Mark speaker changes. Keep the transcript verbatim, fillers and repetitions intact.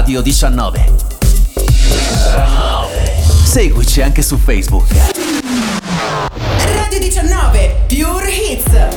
Speaker 1: Radio diciannove. Seguici anche su Facebook.
Speaker 2: Radio diciannove, Pure Hits.